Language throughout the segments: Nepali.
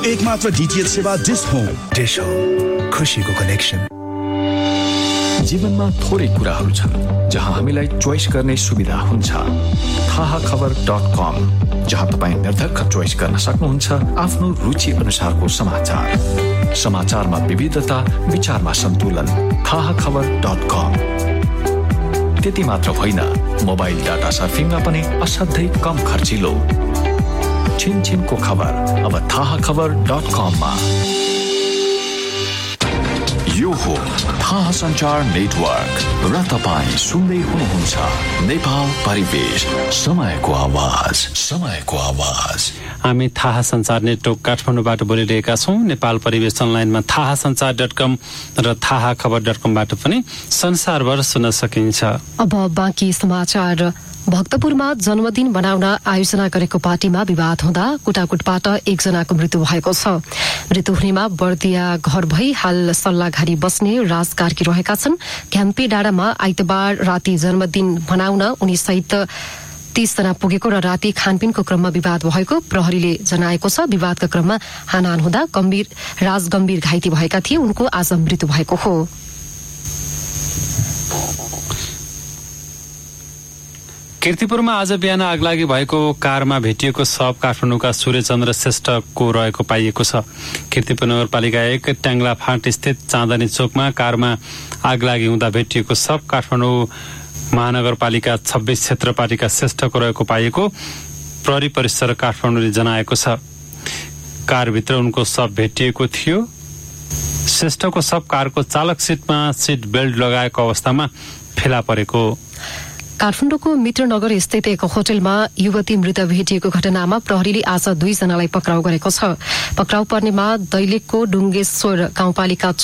देशको एकमात्र डीटीएच सेवा डिश होम। डिश होम, खुशीको कनेक्सन। जीवनमा थोरै कुराहरू छन् जहाँ हामीलाई चोइस गर्ने सुविधा हुन्छ। थाहाखबर.com, जहाँ तपाईँ निर्धक्क चोइस गर्न सक्नुहुन्छ आफ्नो रुचि अनुसारको समाचार। समाचारमा विविधता, विचारमा सन्तुलन। थाहाखबर.com। त्यति मात्र होइन, मोबाइल डाटा सर्फिङमा पनि असाध्यै कम खर्चिलो। छिनछिनको खबर अब थाहाखबर.com मा। यो हो थाहा सञ्चार नेटवर्क र तपाईँ सुन्दै हुनुहुन्छ नेपाल परिवेश, समयको आवाज, समयको आवाज। हामी थाहा सञ्चार नेटवर्क काठमाडौँबाट बोलिरहेका छौँ। नेपाल परिवेश अनलाइनमा थाहासञ्चार.com र थाहाखबर.com-बाट पनि संसारभर सुन्न सकिन्छ। अब बाँकी समाचार। भक्तपुरमा जन्मदिन मनाउन आयोजना गरेको पार्टीमा विवाद हुँदा कुटाकुटबाट एकजनाको मृत्यु भएको छ। मृत्यु हुनेमा बर्दिया घर भई हाल सल्लाघारी बस्ने राज कार्की रहेका छन्। घ्याम्पे डाँडामा आइतबार राति जन्मदिन मनाउन उनी सहित 30 जना पुगेको र राति खानपिनको क्रममा विवाद भएको प्रहरीले जनाएको छ। विवादका क्रममा हानाहान हुँदा राज गम्भीर घाइते भएका थिए। उनको आज मृत्यु भएको हो। कीर्तिपुरमा आज बिहान आगलागी भएको कारमा भेटिएको शव काठमाडौँका सूर्यचन्द्र श्रेष्ठको रहेको पाइएको छ। कीर्तिपुर नगरपालिका 1 ट्याङ्ला फाँट स्थित चाँदनी चोकमा कारमा आगलागी हुँदा भेटिएको शव काठमाडौँ महानगरपालिका 26 क्षेत्रपालिका श्रेष्ठको रहेको पाइएको प्रहरी परिसर काठमाडौँले जनाएको छ। कारभित्र उनको शव भेटिएको थियो। श्रेष्ठको शव कारको चालक सीटमा सीट बेल्ट लगाएको अवस्थामा फेला परेको। काठमाडौँको मित्रनगर स्थित एक होटलमा युवती मृत भेटिएको घटनामा प्रहरीले आज 2 जनालाई पक्राउ गरेको छ। पक्राउ पर्नेमा दैलेखको डुङ्गेश्वर गाउँपालिका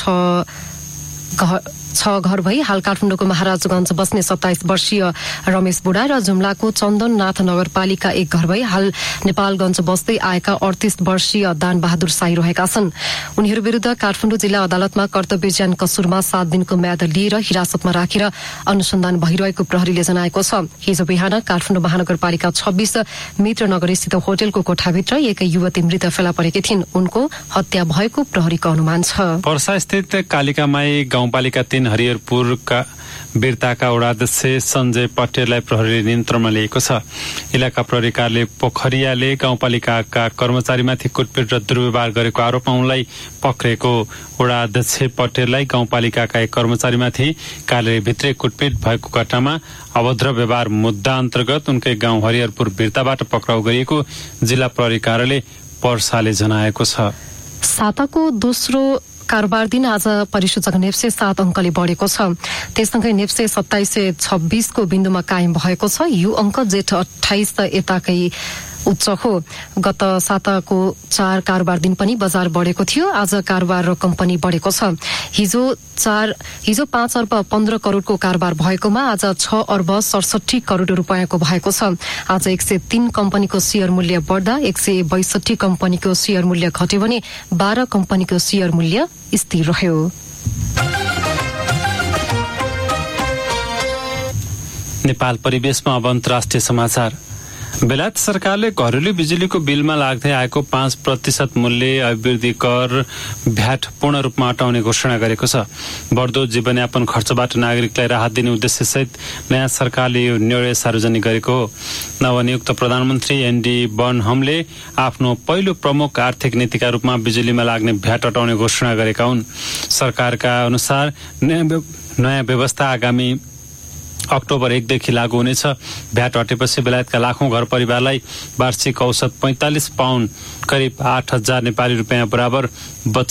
6 घर भई हाल काठमाडौँको महाराजगञ्ज बस्ने 27 वर्षीय रमेश बुढा र जुम्लाको चन्दननाथ नगरपालिका 1 घर भई हाल नेपालगञ्ज बस्दै आएका 38 वर्षीय दान बहादुर साई रहेका छन्। उनीहरू विरुद्ध काठमाडौँ जिल्ला अदालतमा कर्तव्यज्ञान कसुरमा 7 दिनको म्याद लिएर हिरासतमा राखेर अनुसन्धान भइरहेको प्रहरीले जनाएको छ। हिजो बिहान काठमाडौँ महानगरपालिका 26 मित्रनगर स्थित होटलको कोठाभित्र एक युवती मृत फेला परेकी थिइन्। उनको हत्या भएको प्रहरीको अनुमान छ। पर्सा स्थित कालिकामाई गाउँपालिका 3 हरिहरपुरका बिरताका वडाध्यक्ष सञ्जय पटेललाई प्रहरीले नियन्त्रणमा लिएको छ। इलाका प्रहरी कार्यालय पोखरियाले गाउँपालिकाका कर्मचारीमाथि कुटपिट र दुर्व्यवहार गरेको आरोपमा उनलाई पक्रेको। वडाध्यक्ष पटेललाई गाउँपालिकाका एक कर्मचारीमाथि कार्यालयभित्रै कुटपिट भएको घटनामा अभद्र व्यवहार मुद्दा अन्तर्गत उनकै गाउँ हरिहरपुर बिरताबाट पक्राउ गरिएको जिल्ला प्रहरी कार्यालय पर्साले जनाएको छ। साताको दोस्रो कारोबार दिन आज परिसूचक नेप्से 7 अङ्कले बढेको छ। त्यससँगै नेप्से 2726 को बिन्दुमा कायम भएको छ। यो अङ्क जेठ 28 यताकै उच्च हो। गत साताको 4 कारोबार दिन पनि बजार बढेको थियो। आज कारोबार रकम पनि बढेको छ। हिजो 5 अर्ब 15 करोडको कारोबार भएकोमा आज 6 अर्ब 67 करोड रुपियाँको भएको छ। आज 103 कम्पनीको शेयर मूल्य बढ्दा 162 कम्पनीको शेयर मूल्य घट्यो भने 12 कम्पनीको शेयर मूल्य स्थिर रह्यो। नेपाल परिवेशमा अब अन्तर्राष्ट्रिय समाचार। बेलायत सरकारले घरेलु बिजुलीको बिलमा लाग्दै आएको 5% मूल्य अभिवृद्धि कर भ्याट पूर्ण रूपमा हटाउने घोषणा गरेको छ। बढ्दो जीवनयापन खर्चबाट नागरिकलाई राहत दिने उद्देश्यसहित नयाँ सरकारले यो निर्णय सार्वजनिक गरेको हो। नवनियुक्त प्रधानमन्त्री एनडी बर्नहमले आफ्नो पहिलो प्रमुख आर्थिक नीतिका रूपमा बिजुलीमा लाग्ने भ्याट हटाउने घोषणा गरेका हुन्। सरकारका अनुसार नयाँ व्यवस्था आगामी अक्टोबर 1 देखि लागू हुनेछ। भ्याट हटेपछि बेलायतका लाखौं घर परिवारलाई वार्षिक औसत 45 पाउन्ड करिब 8000 नेपाली रुपियाँ बराबर